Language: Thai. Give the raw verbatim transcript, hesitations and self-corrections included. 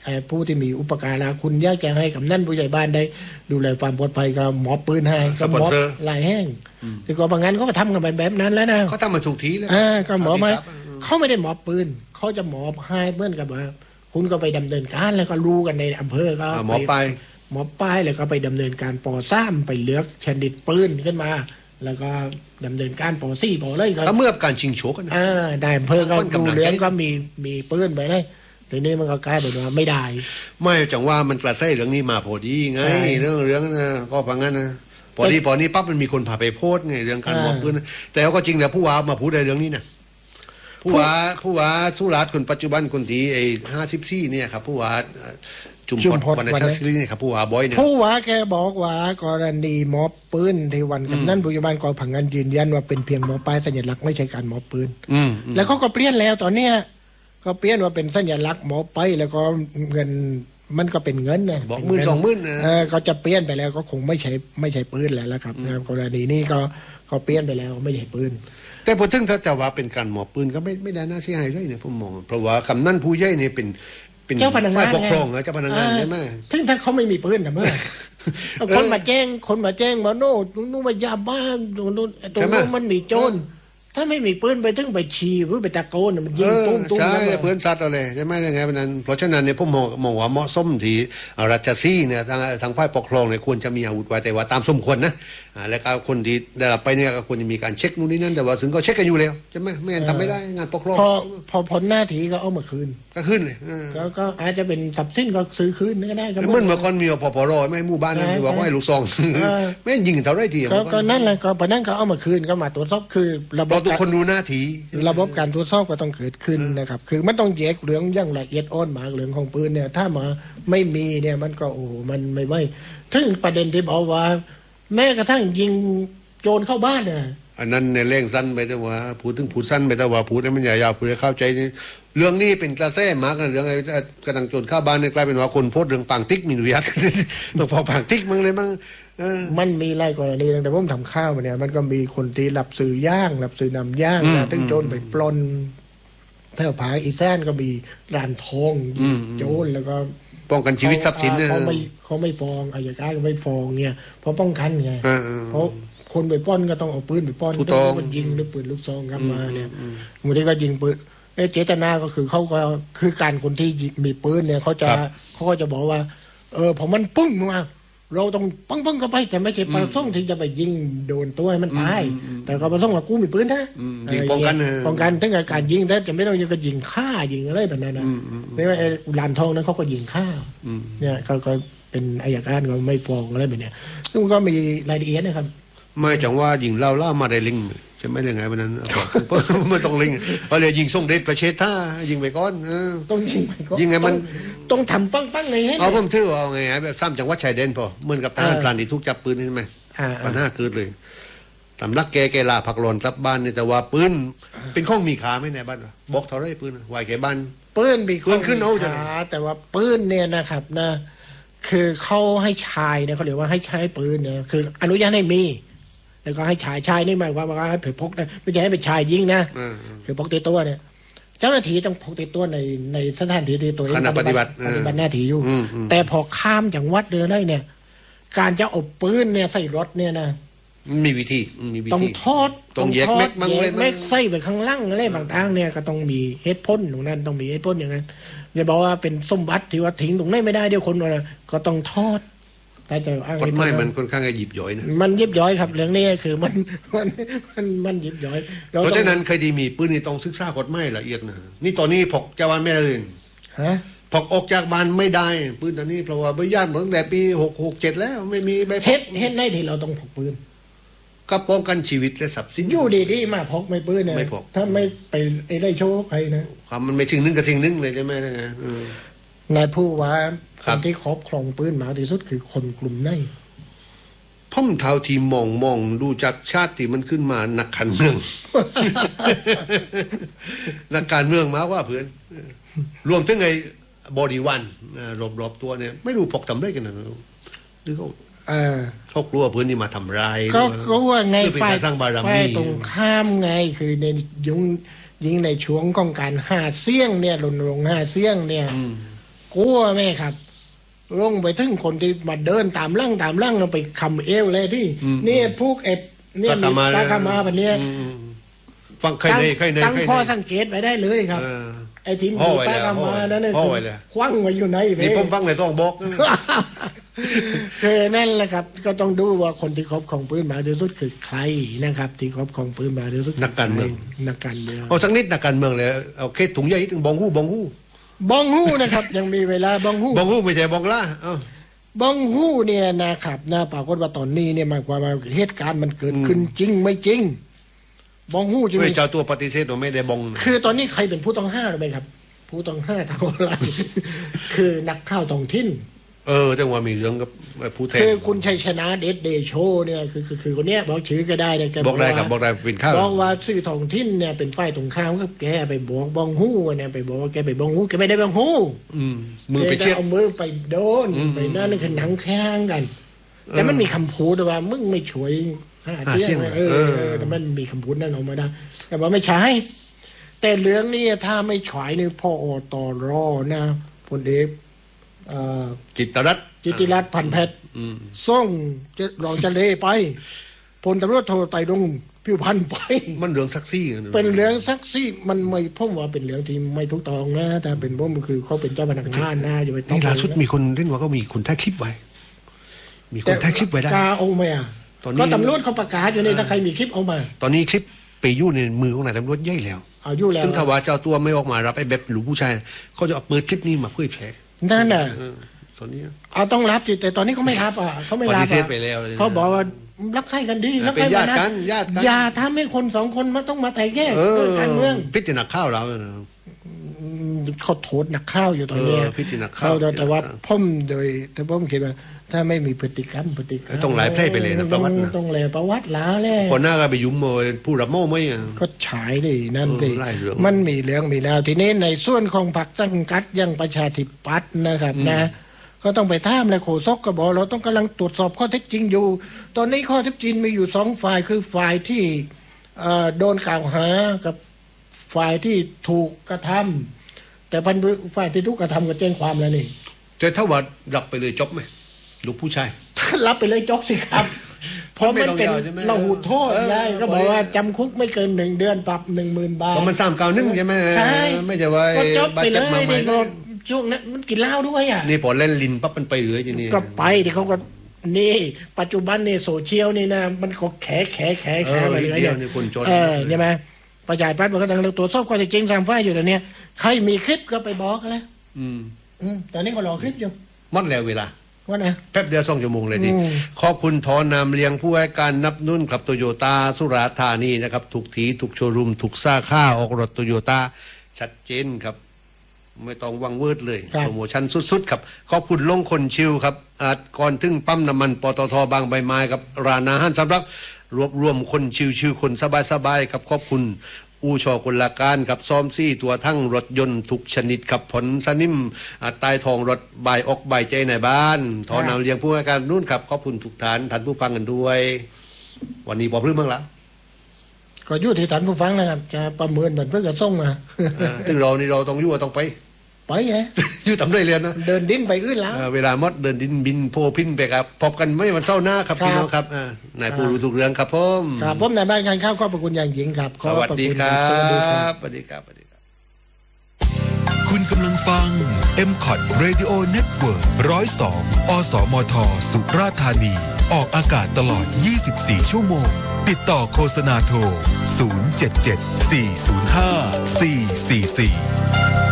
ผู้ที่มีอุปการะคุณอยากจะให้กำนันผู้ใหญ่บ้านได้ดูแลความปลอดภัยก็หมอบปืนให้ก็หมอบลายแห้งแต่ก็บางงานเขาก็ทำกันแบบนั้นแล้วนะเขาทำมาถูกทีแล้วก็หมอบมาเขาไม่ได้หมอบปืนเขาจะหมอบให้เพื่อนกับว่าคุณก็ไปดำเนินการแล้วก็รู้กันในอำเภอก็หมอบไปหมอบป้ายแล้วก็ไปดำเนินการปอซ้ำไปเลือกชนิดปืนขึ้นมาแล้วก็ดำเนินการปอซี่ปอเลยก็เมื่อการชิงโฉกันอ่าได้อำเภอก็ดูเลี้ยงก็มีมีปืนไปเลยทีนี้มันก็กลายเป็นว่าไม่ได้ไม่จังว่ามันกระแสเรื่องนี้มาพอดีไงเรื่องเรื่องนะก็พังงั้นนะพอดีพอนี้ปั๊บมันมีคนพาไปโพสไงเรื่องการมอบปืนแต่ก็จริงแล้วผู้ว่ามาพูดในเรื่องนี้นะผู้ว่าผู้ว่าสุรัตน์คนปัจจุบันคนที่ไอ้ห้าสิบสี่เนี่ยครับผู้ว่าจุมพลวันชัยนี่ครับผู้ว่าบอยเนี่ยผู้ว่าแกบอกว่ากรณีมอบปืนที่วันกำนันปัจจุบันก็ผังงานยืนยันว่าเป็นเพียงมอบป้ายสัญลักษณ์ไม่ใช่การมอบปืนแล้วเขาก็เปลี่ยนแล้วตอนเนี้ยก็เปลี่ยนว่าเป็นสัญลักษณ์มอบไปแล้วก็เงินมันก็เป็นเงินนะบอกหมื่นสองหมื่นนะเขาจะเปลี่ยนไปแล้วก็คงไม่ใช่ไม่ใช่ปืนแล้วละครับกรณีนี้ก็ก็เปลี่ยนไปแล้วไม่ใช่ปืนแต่พอถึงถ้าจะว่าเป็นการมอบปืนก็ไม่ไม่ได้น่าเสียหายเลยเนี่ยผมมองเพราะว่ากำนันผู้ใหญ่เนี่ยเป็นเจ้าพนักงานปกครองเจ้าพนักงานใช่ไหมถึงถ้าเขาไม่มีปืนนะเมื่อคนมาแจ้งคนมาแจ้งมาโน่นู่นมายาบ้านตรงนู้นตรงนู้นมันมีโจรถ้าไม่มีปืนไปถึงไปชีหรือไปตะโกนมันยิงตุ้มตุ้มใช่ปืนซัดอะไรใช่ไหมยังไงเป็นนั้นเพราะฉะนั้นเนี่ยผมมองมองว่าเหมาะสมที่รัชซี่เนี่ยทางทางฝ่ายปกครองเนี่ยควรจะมีอาวุธไว้แต่ว่าตามสมควรนะแล้วก็คนที่ได้รับไปเนี่ยก็ควรจะมีการเช็คนู่นนี่นั่นแต่ว่าถึงก็เช็คกันอยู่แล้วใช่ไหมไม่งั้นทำไม่ได้งานปกครองพอพอพ้นหน้าที่ก็เอามาคืนก็ขึ้นเลยแล้วก็อาจจะเป็นทรัพย์สินก็ซื้อคืนก็ได้ก็เหมือนเมื่อก่อนมีพปรไม่หมู่บ้านนั่นบอกว่าให้ลูกซองไม่ยิงเท่าไรทีก็นั่นแหละก็ปนั้นก็เอามาคืนก็มาตรวจสอบคือระบบทุกคนรู้หน้าที่ระบบการตรวจสอบก็ต้องเกิดขึ้นนะครับคือมันต้องแยกเรื่องอย่างละเอียดอ่อนมากเรื่องของปืนเนี่ยถ้ามาไม่มีเนี่ยมันก็โอ้มันไม่ไม่ถึงประเด็นที่บอกว่าแม้กระทั่งยิงโจรเข้าบ้านเนี่ยอันนั้นในเร่งสั้นไปแต่ว่าพูดถึงพูดสั้นไปแต่ว่าพูดให้มันยาวๆพูดให้เข้าใจเรื่องนี้เป็นกระแสมากเรื่องไอ้กระดังโจรเข้าบ้านเนี่ยกลายเป็นว่าคนโพสต์เรื่องปังติ๊กมีนุยัดต้องพอปังติ๊กมั้งเลยมั้งมันมีไล่กรณีแต่ผมทำข้าวเนี่ยมันก็มีคนที่หลับสื่อย่างหลับสื่อนำย่างนะถึงโจรไปปล้นแถวผาอีแซนก็มีร้านทองโจรแล้วก็ป้องกันชีวิตทรัพย์สินเนี่ยเขาไม่เขาไม่ฟ้องอายการก็ไม่ฟ้องเนี่ยเพราะป้องกันไงเพราะคนไปปล้นก็ต้องเอาปืนไปปล้นต้องมันยิงด้วยปืนลูกซองกันมาเนี่ยบางทีก็ยิงปืนเจตนาก็คือเขาก็คือการคนที่มีปืนเนี่ยเขาจะเขาก็จะบอกว่าเออพอมันปุ้งมาเราต้องปังปังเข้าไปแต่ไม่ใช่ประสงค์ที่จะไปยิงโดนตัวให้มันตายแต่ก็ประสงค์ว่ากูมีปืนนะยิงป้องกันป้องกันทั้งการยิงแต่จะไม่ต้องยิงก็ยิงฆ่ายิงอะไรแบบนั้นนะไม่ว่าลานทองนั้นเขาก็ยิงฆ่าเนี่ยเขาก็เป็นอัยการก็ไม่ฟ้องอะไรแบบนี้ซึ่งก็มีรายละเอียดนะครับไม่จังว่ายิงเล่าเล่ามาได้ลิงจะไม่ได้ไงวันนั้นไม่ต้องลิงเพราะเลยยิงส่งเดชประเชษท่ายิงไปก้อนต้องยิงไปก้อนยิงไงมันต้องทำปั้งๆเลยให้เอาผมถือเอาไงแบบซ้ำจังหวัดชายแดนพอเหมือนกับทหารพรานที่ทุกจับปืนใช่ไหมปัญหาเกิดเลยตำรักแกแกลาผักหลอนกลับบ้านเนี่ยแต่ว่าปืนเป็นข้องมีขาไหมในบ้านบอกเท่าไรปืนวายแกบ้านปืนมีข้องมีขาแต่ว่าปืนเนี่ยนะครับนะคือเขาให้ชายเนี่ยเขาเรียกว่าให้ใช้ปืนเนี่ยคืออนุญาตให้มีแล้วก็ให้ชายชายนี่หมายความว่าให้พกนะไม่ใช่ให้เป็นชายยิงนะคือพกติดตัวเนี่ยเจ้าหน้าที่ต้องพกติดตัวในในสถานที่ที่ตัวเองปฏิบัติปฏิบัติหน้าที่อยู่แต่พอข้ามจังหวัดเดินได้เนี่ยการจะเอาปืนเนี่ยใส่รถเนี่ยนะมีวิธีต้องทอดต้องแยกเม็ดบางเลยแม็กใส่ไปข้างล่างอะไรบางทางเนี่ยก็ต้องมีเฮดพ่นตรงนั้นต้องมีเฮดพ่นอย่างนั้นอย่าบอกว่าเป็นสมบัติที่ว่าทิ้งตรงนั้นไม่ได้เดี๋ยวคนอะไรก็ต้องทอดแต่จะอ้างไม่มันค่อนข้างจะหยิบย่อยนะมันยิบย่อยครับเรื่องนี้คือมันมันมันมันยิบย่อยเพราะฉะนั้นใครที่มีปืนนี่ต้องศึกษากฎหมายละเอียดนะนี่ตอนนี้พกจากบ้านไม่ได้เลยฮะพกออกจากบ้านไม่ได้ปืนตอนนี้เพราะว่าใบญาติตั้งแต่ปีหกหกเจ็ดแล้วไม่มีใบเฮ็ดเฮ็ดได้ที่เราต้องพกปืนก็ป้องกันชีวิตและทรัพย์สินอยู่ดีๆมาพกไม่ปืนเนี่ยไม่พกถ้าไม่ไปไอ้ได้โชว์ใครนะครับมันไม่สิ่งนึงกับสิ่งนึงเลยใช่ไหมนะนายผู้ว่าคนที่ครอบครองปืนมากที่สุดคือคนกลุ่มไหนพ่อมเท่าที่มองมองดูจากชาติที่มันขึ้นมานักการเมืองนักการเมืองมาว่าเพื่อนรวมถึงไอ้บริวันรอบๆตัวเนี่ยไม่รู้พกทำได้กันนะหรือเขาเขากลัวเพื่อนนี่มาทำร้ายก็ก็ว่าไงฝ่ายฝ่ายตรงข้ามไงคือในยุงยิงในช่วงของการหาเสี้ยงเนี่ยรณรงค์หาเสี้ยงเนี่ยกลัวไหมครับลงไปถึงคนที่มาเดินตามล่างตามล่างเราไปคำเอวเลยที่นี่พวกเอฟเนี่ยมีปลาคามาแบบนี้ฟังใครในใครในตั้งข้อสังเกตไว้ได้เลยครับไอ้ทีมมีปลาคามานั่นเนี่ยคว้างไว้อยู่ไหนนี่ผมฟังในซองบอกคือนั่นแหละครับก็ต้องดูว่าคนที่ครอบของปืนมาที่สุดคือใครนะครับที่ครอบของปืนมาที่สุดนักการเมืองนักการเมืองเอาสักนิดนักการเมืองเลยเอาเคสถุงใหญ่ถึงบองหู้บองหู้บองหู้นะครับยังมีเวลาบองหู้บองหู้ไม่ใช่บองล่าบองหู้เนี่ยนะครับนะปรากฏว่าตอนนี้เนี่ยหมายความว่าเหตุการณ์มันเกิดขึ้นจริงไม่จริงบองหู้จะมีเจ้าตัวปฏิเสธว่าไม่ได้บองคือตอนนี้ใครเป็นผู้ต้องห้าหรือไม่ครับผู้ต้องห้าทางออนไลน์คือนักข่าวท้องถิ่นเออจังว่ามีเรื่องกับผู้แทนคือคุณชัยชนะเดชเดโชเนี่ยคือคือคือคนเนี้ยบอกชื่อก็ได้เนี่ยแกบอกได้ครับบอกได้เป็นข้าวบอกว่าสื่อท้องถิ่นเนี่ยเป็นฝ่ายตรงข้ามกับแกไปบอกบองหู้เนี่ยไปบอกว่าแกไปบองหู้แกไม่ได้บองหู้มือไปเชี่ยเอามือไปโดนไปนั่นนี่คือหนังแข้งกันแต่มันมีคำพูดว่ามึงไม่ช่วยหาเตี้ยเออแต่มันมีคำพูดนั่นออกมาได้แต่ว่าไม่ใช่แต่เรื่องนี้ถ้าไม่ฉายนี่พ่ออตรอนะพลเอกจิตรรัตน์จิตรรัตน์พันเพชรส่งจะรองจะเลไปพลตำรวจโทไตรรงค์ผิวพันธ์ไปมันเรื่องซักซี่เป็นเรื่องซักซี่มันไม่พ่อว่าเป็นเรื่องที่ไม่ถูกต้องนะแต่เป็นเพราะมันคือเขาเป็นเจ้าพนักงานนะอย่าไปต้องล่าสุดมีคนเล่นว่าก็มีคนถ่ายคลิปไว้มีคนถ่ายคลิปไว้ได้กาเอาไหมอ่ะก็ตำรวจเขาประกาศอยู่ในถ้าใครมีคลิปเอามาตอนนี้คลิปไปยู่ในมือของนายตำรวจใหญ่แล้วเอายู่แล้วถึงถ้าว่าเจ้าตัวไม่ออกมารับไอ้แบบหรือผู้ชายเขาจะเอาเปิดคลิปนี้มาเผยแพร่นั่นน่ะตอนนี้เอาต้องรับจิแต่ตอนนี้เขาไม่รับอ่ะเขาไม่รับอ่ะเขาบอกว่ารักใคร่กันดีรักใคร่กันนะอย่าทำให้คนสองคนมาต้องมาแตกแยกเรื่องการเมืองพิจารณาข้าวเราเขาโทษนักข้าวอยู่ตอนนี้พิจารณาข้าวแต่ว่าพ่อมโดยแต่พ่อมคิดว่าถ้าไม่มีพฤติกรรมพฤติกรรมต้องหลายเพลย์ไปเลยนะประวัตินะต้องเลยประวัติแล้วแหละคนหน้าก็ไปยุ่มโมยผู้รับโม่ไม่ก็ฉายเลยนั่นเลยมันมีเรื่องมีแล้วทีนี้ในส่วนของพรรคสังกัดยังประชาธิปัตย์นะครับนะก็ต้องไปท่ามเลยโฆษกก็บอกเราต้องกำลังตรวจสอบข้อเท็จจริงอยู่ตอนนี้ข้อเท็จจริงมีอยู่สองฝ่ายคือฝ่ายที่โดนกล่าวหากับฝ่ายที่ถูกกระทำแต่พันฝ่ายที่ถูกกระทำก็แจ้งความแล้วนี่แต่ถ้าว่ารับไปเลยจบไหมลูกผู้ชายรับไปเลยจบสิครับเพราะมันเป็นเราหูโทษไงก็บอกว่าจำคุกไม่เกินหนึ่งเดือนปรับหนึ่งหมื่นบาทมันสามเก้าหนึ่งใช่ไหมใช่ไม่จะว่าก็จบไปเลยนี่ช่วงนั้นมันกินเหล้าด้วยอ่ะนี่พอเล่นลินปั๊บมันไปเลยทีนี้ก็ไปที่เขาก็นี่ปัจจุบันนี่โซเชียลนี่นะมันก็แขแขแขแขอะไรเลยเนี่ยเออใช่ไหมประชาธิปัตย์มันก็ต้องตรวจสอบข้อเท็จจริงสามฝ่ายอยู่ตอนนี้ใครมีคลิปก็ไปบอกกันแล้วอืมอืมตอนนี้ก็รอคลิปอยู่หมดแล้วเวลาว่าไงแป๊บเดียวสองชั่วโมงเลยทีขอบคุณทอนามเลี้ยงผู้ให้การนับนุ่นครับโตโยต้าสุราษฎร์ธานีนะครับถูกทีถูกโชว์รูมถูกซ่าค่าออกรถโตโยต้าชัดเจนครับไม่ต้องวังเวิร์ดเลยโปรโมชั่นสุดๆครับขอบคุณลงคนชิวครับก่อนถึงปั๊มน้ำมันปตทบางใบไม้ครับร้านอาหารสำหรับรวบรวมคนชิวๆคนสบายๆครับขอบคุณอู่ชอกุลการกับซ้อมซี่ตัวทั้งรถยนต์ทุกชนิดครับผลสนิมใต้ทองรถใบอกใบใจในบ้านทอนำเลี้ยงผู้ให้การนู่นครับขอบคุณทุกท่านท่านผู้ฟังกันด้วยวันนี้บอกเรื่องบ้างแล้วก็ยุ่ที่ท่านผู้ฟังนะครับจะประเมินเหมือนเพื่อกระส่งมาซึ่งเรานี่เราต้องยุ่ต้องไปไปไงอยู่ทำได้เรียนนะเดินดิ้นไปอื่นแล้วเวลามดเดินดิ้นบินโพพินไปครับพบกันไม่วันเสาร์หน้าครับพี่น้องครับนายผู้รู้ทุกเรื่องครับผมครับผมนายบ้านการข้าวขอบพระคุณอย่างยิ่งครับสวัสดีครับสวัสดีครับสวัสดีครับสวัสดีครับคุณกำลังฟัง เอ็ม คอท Radio Network หนึ่งศูนย์สอง อสมท สุราษฎร์ธานีออกอากาศตลอดยี่สิบสี่ชั่วโมงติดต่อโฆษณาโทรศูนย์ เจ็ด เจ็ด สี่ ศูนย์ ห้า สี่ สี่ สี่